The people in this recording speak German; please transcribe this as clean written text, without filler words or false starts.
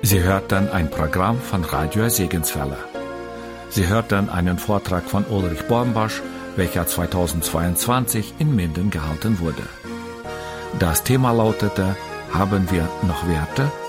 Sie hörten ein Programm von Radio Segenswelle. Sie hörten einen Vortrag von Ulrich Bornbasch, welcher 2022 in Minden gehalten wurde. Das Thema lautete: Haben wir noch Werte?